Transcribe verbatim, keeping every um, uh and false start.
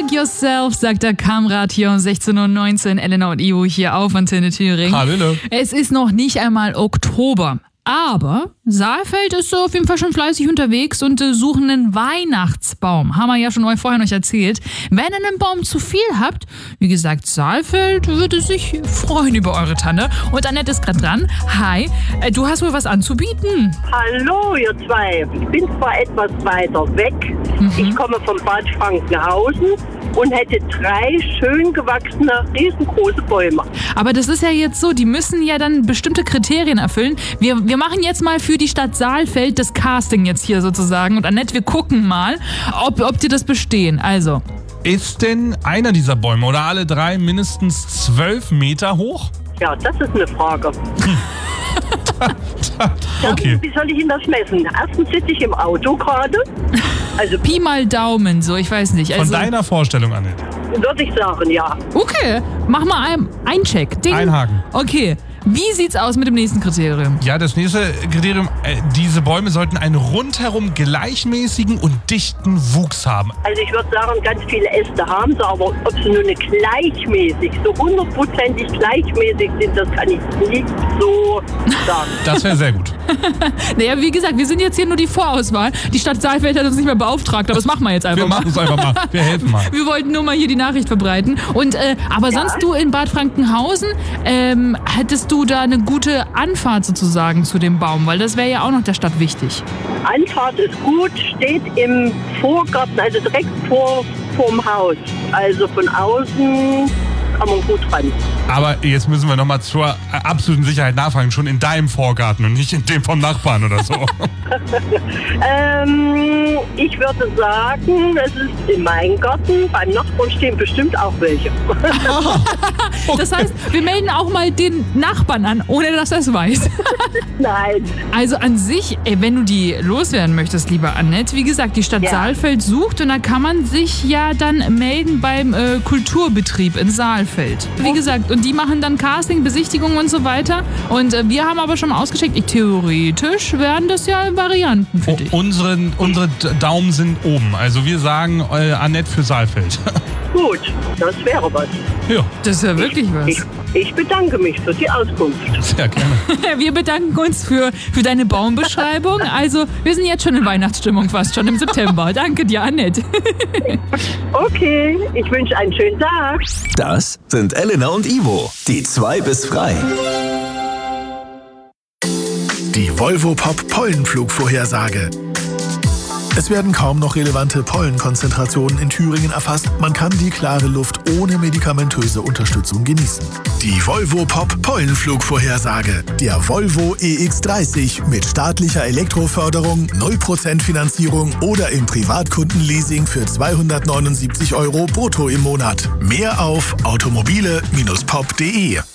Hug Yourself, sagt der Kamrat hier um sechzehn Uhr neunzehn. Elena und Ivo hier auf Antenne Thüringen. Hallo. Es ist noch nicht einmal Oktober. Aber Saalfeld ist so auf jeden Fall schon fleißig unterwegs und äh, suchen einen Weihnachtsbaum. Haben wir ja schon euch vorher noch erzählt. Wenn ihr einen Baum zu viel habt, wie gesagt, Saalfeld würde sich freuen über eure Tanne. Und Annette ist gerade dran. Hi, äh, du hast wohl was anzubieten? Hallo, ihr zwei. Ich bin zwar etwas weiter weg. Mhm. Ich komme vom Bad Frankenhausen und hätte drei schön gewachsene, riesengroße Bäume. Aber das ist ja jetzt so, die müssen ja dann bestimmte Kriterien erfüllen. Wir, wir machen jetzt mal für die Stadt Saalfeld das Casting jetzt hier sozusagen. Und Annette, wir gucken mal, ob, ob die das bestehen. Also. Ist denn einer dieser Bäume oder alle drei mindestens zwölf Meter hoch? Ja, das ist eine Frage. Okay. Wie soll ich Ihnen das messen? Erstens sitze ich im Auto gerade. Also Pi mal Daumen, so, ich weiß nicht. Also, von deiner Vorstellung, Annette? Würde ich sagen, ja. Okay, mach mal ein, ein Check. Ding. Einhaken. Okay, wie sieht's aus mit dem nächsten Kriterium? Ja, das nächste Kriterium, äh, diese Bäume sollten einen rundherum gleichmäßigen und dichten Wuchs haben. Also ich würde sagen, ganz viele Äste haben sie, aber ob sie nur eine gleichmäßig, so hundertprozentig gleichmäßig sind, das kann ich nicht so sagen. Das wäre sehr gut. Naja, wie gesagt, wir sind jetzt hier nur die Vorauswahl. Die Stadt Saalfeld hat uns nicht mehr beauftragt, aber das machen wir jetzt einfach wir mal. Wir machen es einfach mal. Wir helfen mal. Wir wollten nur mal hier die Nachricht verbreiten. Und, äh, aber Ja. sonst du in Bad Frankenhausen, ähm, hättest du da eine gute Anfahrt sozusagen zu dem Baum? Weil das wäre ja auch noch der Stadt wichtig. Anfahrt ist gut, steht im Vorgarten, also direkt vor vorm Haus. Also von außen kann man gut ran. Aber jetzt müssen wir nochmal zur äh, absoluten Sicherheit nachfragen. Schon in deinem Vorgarten und nicht in dem vom Nachbarn oder so. ähm, ich würde sagen, es ist in meinem Garten. Beim Nachbarn stehen bestimmt auch welche. Okay. Das heißt, wir melden auch mal den Nachbarn an, ohne dass er es weiß. Nein. Also an sich, ey, wenn du die loswerden möchtest, liebe Annette, wie gesagt, die Stadt Ja. Saalfeld sucht und da kann man sich ja dann melden beim äh, Kulturbetrieb in Saalfeld. Wie gesagt, und die machen dann Casting, Besichtigung und so weiter. Und äh, wir haben aber schon ausgeschickt, ich, theoretisch wären das ja Varianten für O- dich. unsere, unsere D- Daumen sind oben. Also wir sagen äh, Annette für Saalfeld. Gut, das wäre was. Ja, Das ist ja wirklich was. Ich, ich bedanke mich für die Auskunft. sehr gerne. Wir bedanken uns für, für deine Baumbeschreibung. Also, wir sind jetzt schon in Weihnachtsstimmung, fast schon im September. Danke dir, Annette. Okay, ich wünsche einen schönen Tag. Das sind Elena und Ivo, die zwei bis frei. Die Volvo Pop Pollenflugvorhersage. Es werden kaum noch relevante Pollenkonzentrationen in Thüringen erfasst. Man kann die klare Luft ohne medikamentöse Unterstützung genießen. Die Volvo Pop Pollenflugvorhersage. Der Volvo E X dreißig mit staatlicher Elektroförderung, null Prozent Finanzierung oder im Privatkundenleasing für zweihundertneunundsiebzig Euro brutto im Monat. Mehr auf automobile Bindestrich pop punkt de.